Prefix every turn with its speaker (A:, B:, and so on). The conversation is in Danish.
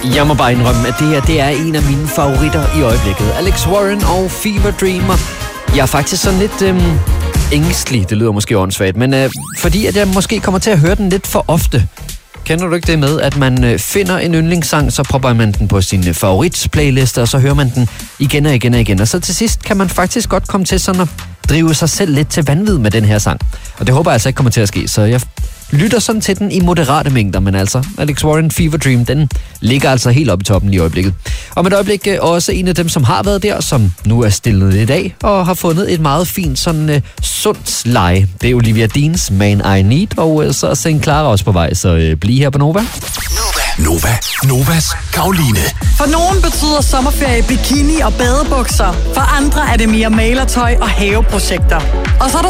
A: Jeg må bare indrømme, at det her det er en af mine favoritter i øjeblikket. Alex Warren og Fever Dreamer. Jeg er faktisk sådan lidt ængstelig, det lyder måske åndssvagt, men fordi at jeg måske kommer til at høre den lidt for ofte. Kender du ikke det med, at man finder en yndlingssang, så propper man den på sin favoritplayliste, og så hører man den igen og igen og igen. Og så til sidst kan man faktisk godt komme til sådan at drive sig selv lidt til vanvid med den her sang. Og det håber jeg altså ikke kommer til at ske, så jeg lytter sådan til den i moderate mængder, men altså Alex Warren Fever Dream, den ligger altså helt oppe i toppen i øjeblikket. Og med et øjeblik også en af dem, som har været der, som nu er stillet i dag, og har fundet et meget fint sådan sundt leje. Det er Olivia Deans Man I Need, og så er St. Clara også på vej, så bliv her på Nova.
B: Novas Karoline.
C: For nogen betyder sommerferie bikini og badebukser. For andre er det mere malertøj og haveprojekter. Og så er der